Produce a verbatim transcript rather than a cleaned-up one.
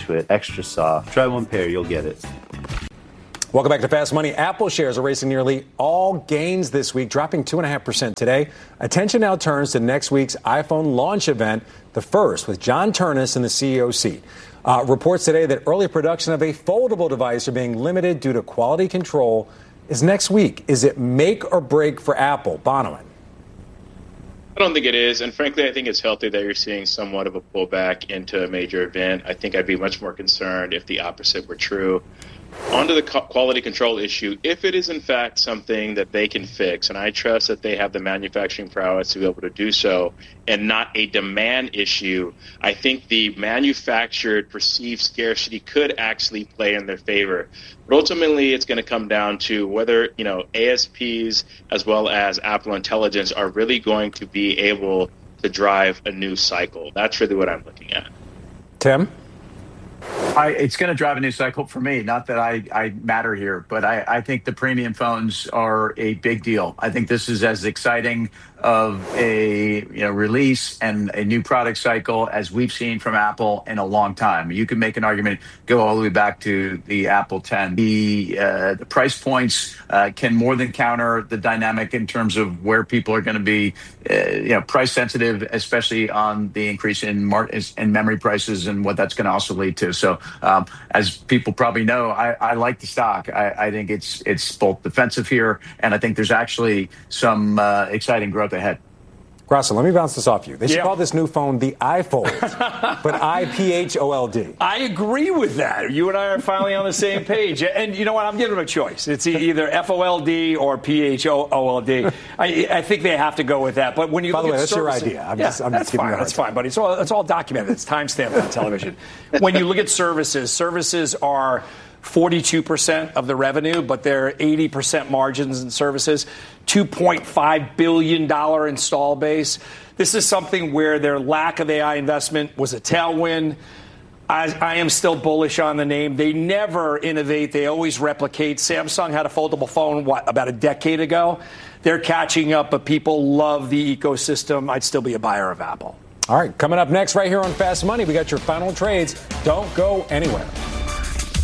into it, extra soft. Try one pair, you'll get it. Welcome back to Fast Money. Apple shares are racing nearly all gains this week, dropping two point five percent today. Attention now turns to next week's iPhone launch event, the first, with John Ternus in the C E O seat. Uh, reports today that early production of a foldable device are being limited due to quality control. Is next week, is it make or break for Apple? Bonawyn. I don't think it is. And frankly, I think it's healthy that you're seeing somewhat of a pullback into a major event. I think I'd be much more concerned if the opposite were true. On to the quality control issue, if it is in fact something that they can fix, and I trust that they have the manufacturing prowess to be able to do so, and not a demand issue, I think the manufactured perceived scarcity could actually play in their favor. But ultimately, it's going to come down to whether, you know, A S Ps as well as Apple Intelligence are really going to be able to drive a new cycle. That's really what I'm looking at. Tim? I, it's going to drive a new cycle for me. Not that I, I matter here, but I, I think the premium phones are a big deal. I think this is as exciting of a you know release and a new product cycle as we've seen from Apple in a long time. You can make an argument, go all the way back to the Apple ten. The, uh, the price points uh, can more than counter the dynamic in terms of where people are going to be uh, you know, price sensitive, especially on the increase in, mar- in memory prices and what that's going to also lead to. So um, as people probably know, I, I like the stock. I, I think it's it's both defensive here, and I think there's actually some uh, exciting growth ahead. Grasso, let me bounce this off you. They should yeah. call this new phone the iPhone, but I P H O L D. I agree with that. You and I are finally on the same page. And you know what? I'm giving them a choice. It's either F O L D or P H O L D. I, I think they have to go with that. But when you By look the way, at that's services, your idea. I'm yeah, just, I'm that's just giving fine. you a That's fine, buddy. It's all, it's all documented. It's timestamped on television. When you look at services, services are forty-two percent of the revenue, but they're eighty percent margins in services, two point five billion dollars install base. This is something where their lack of A I investment was a tailwind. I, I am still bullish on the name. They never innovate. They always replicate. Samsung had a foldable phone, what, about a decade ago? They're catching up, but people love the ecosystem. I'd still be a buyer of Apple. All right, coming up next right here on Fast Money, we got your final trades. Don't go anywhere.